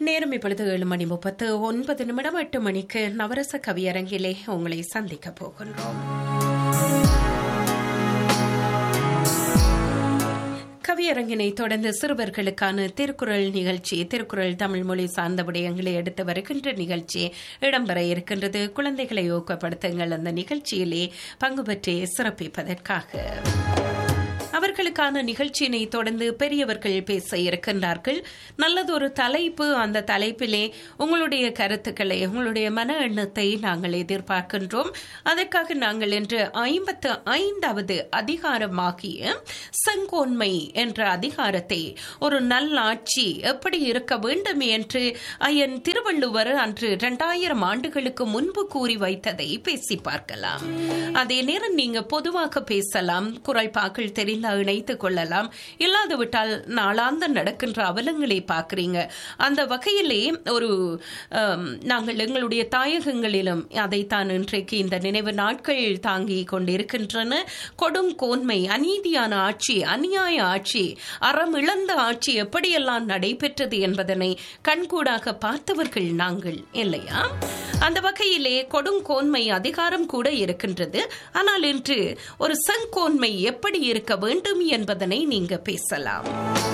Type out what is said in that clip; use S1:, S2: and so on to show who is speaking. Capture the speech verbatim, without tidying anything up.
S1: நேரம் இப்பொழுது ஏழு மணி முப்பத்து ஒன்பது நிமிடம். எட்டு மணிக்கு நவரச கவியரங்கிலே உங்களை சந்திக்க போகின்றோம். கவியரங்கினை தொடர்ந்து சிறுவர்களுக்கான திருக்குறள் நிகழ்ச்சி, திருக்குறள் தமிழ் மொழி சார்ந்த விடயங்களை எடுத்து வருகின்ற நிகழ்ச்சி இடம்பெற இருக்கின்றது. குழந்தைகளை ஊக்கப்படுத்துங்கள். அந்த நிகழ்ச்சியிலே பங்கு பெற்று சிறப்பிப்பதற்காக அவர்களுக்கான நிகழ்ச்சியினை தொடர்ந்து பெரியவர்கள் பேச இருக்கின்றார்கள். நல்லதொரு தலைப்பு. அந்த தலைப்பிலே உங்களுடைய கருத்துக்களை, உங்களுடைய மன எண்ணத்தை நாங்கள் எதிர்பார்க்கின்றோம். அதற்காக நாங்கள் இன்று ஐம்பத்து ஐந்தாவது அதிகாரமாகிய செங்கோன்மை என்ற அதிகாரத்தை, ஒரு நல்லாட்சி எப்படி இருக்க வேண்டும் என்று ஐயன் திருவள்ளுவர் அன்று இரண்டாயிரம் ஆண்டுகளுக்கு முன்பு கூறி வைத்ததை பேசி பார்க்கலாம். அதே நேரம் நீங்க பொதுவாக பேசலாம், குரல் பாக்கள் தெரிந்த இணைத்துக் கொள்ளலாம். இல்லாது விட்டால் நாளாந்த நடக்கின்ற அவலங்களை பார்க்கிறீங்க. அந்த வகையிலே ஒரு நாங்கள் எங்களுடைய தாயகங்களிலும் அதைத்தான் இன்றைக்கு இந்த நினைவு நாட்கள் தாங்கி கொண்டிருக்கின்றன. கொடுங்கோன்மை, அநீதியான ஆட்சி, அநியாய ஆட்சி, அறம் இழந்த ஆட்சி எப்படியெல்லாம் நடைபெற்றது என்பதனை கண்கூடாக பார்த்தவர்கள் நாங்கள் இல்லையா? அந்த வகையிலே கொடுங்கோன்மை அதிகாரம் கூட இருக்கின்றது. ஆனால் இன்று ஒரு செங்கோன்மை எப்படி இருக்க வேண்டும் என்பதனை நீங்க பேசலாம்.